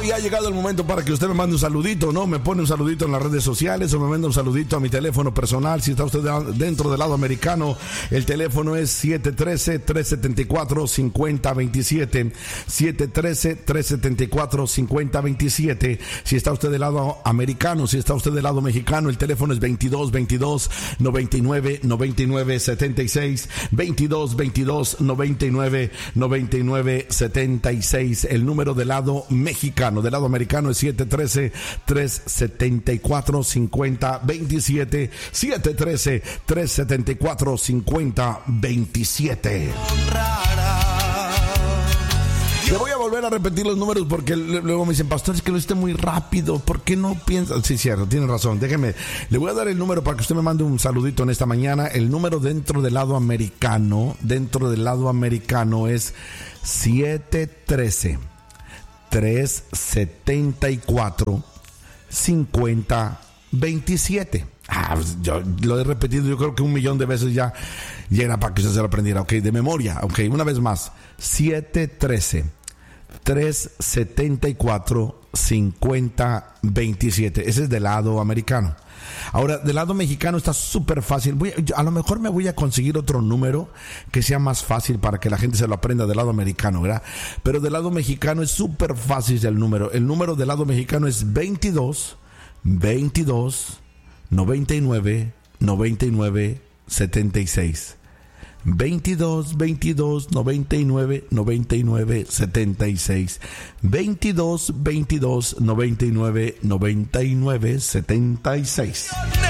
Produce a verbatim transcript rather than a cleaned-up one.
Ya ha llegado el momento para que usted me mande un saludito, ¿no? Me pone un saludito en las redes sociales o me manda un saludito a mi teléfono personal. Si está usted dentro del lado americano, el teléfono es siete uno tres, tres siete cuatro, cinco cero dos siete. siete uno tres, tres siete cuatro, cinco cero dos siete. Si está usted del lado americano, si está usted del lado mexicano, el teléfono es veintidós, veintidós, noventa y nueve, noventa y nueve, setenta y seis. veintidós, veintidós, noventa y nueve, noventa y nueve, setenta y seis. El número del lado mexicano. Del lado americano es siete uno tres, tres siete cuatro, cinco cero dos siete. siete uno tres, tres siete cuatro, cinco cero dos siete. Le voy a volver a repetir los números porque luego me dicen, pastor, es que lo hiciste muy rápido. ¿Por qué no piensas? Sí, cierto, tiene razón. Déjeme, le voy a dar el número para que usted me mande un saludito en esta mañana. El número dentro del lado americano, dentro del lado americano es siete uno tres, tres siete cuatro, cinco cero dos siete. Ah, pues yo lo he repetido, yo creo que un millón de veces ya llena para que usted se lo aprendiera. Ok, de memoria. Ok, una vez más. siete uno tres, tres siete cuatro, cinco cero dos siete. Ese es del lado americano. Ahora, del lado mexicano está súper fácil. Voy a, yo, a lo mejor me voy a conseguir otro número que sea más fácil para que la gente se lo aprenda del lado americano, ¿verdad? Pero del lado mexicano es súper fácil el número. El número del lado mexicano es veintidós, veintidós, noventa y nueve, noventa y nueve, setenta y seis. veintidós, veintidós, noventa y nueve, noventa y nueve, setenta y seis. veintidós, veintidós, noventa y nueve, noventa y nueve, setenta y seis.